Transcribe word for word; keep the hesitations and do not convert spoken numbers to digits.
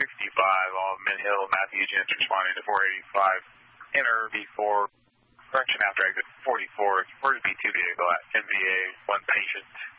sixty-five, all mid-hill, Matthew Gents responding to four eighty-five, enter before, correction after exit forty-four, where's B two vehicle at? M V A, one patient.